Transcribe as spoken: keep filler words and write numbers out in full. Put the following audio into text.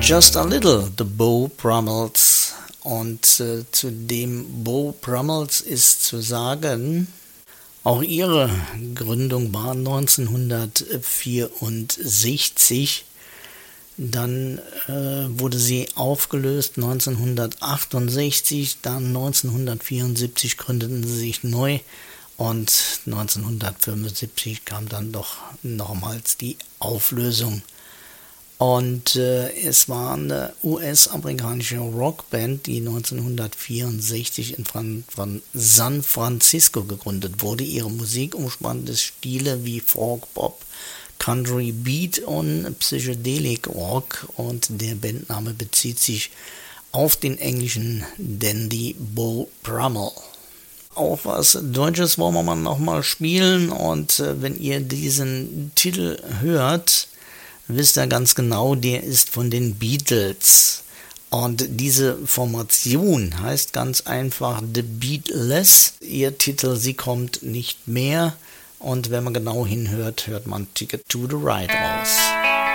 Just a Little, The Beau Brummels. Und äh, zu dem Beau Brummels ist zu sagen, auch ihre Gründung war neunzehnhundertvierundsechzig. Dann äh, wurde sie aufgelöst neunzehnhundertachtundsechzig, dann neunzehnhundertvierundsiebzig gründeten sie sich neu und neunzehnhundertfünfundsiebzig kam dann doch nochmals die Auflösung. Und äh, es war eine U S-amerikanische Rockband, die neunzehnhundertvierundsechzig in Fran- von San Francisco gegründet wurde. Ihre Musik umspannte Stile wie Folk, Pop, Country, Beat und Psychedelic Rock. Und der Bandname bezieht sich auf den englischen Dandy Beau Brummel. Auch was Deutsches wollen wir mal nochmal spielen. Und äh, wenn ihr diesen Titel hört, wisst ihr ganz genau, der ist von den Beatles. Und diese Formation heißt ganz einfach The Beatless. Ihr Titel, sie kommt nicht mehr. Und wenn man genau hinhört, hört man Ticket to the Ride raus.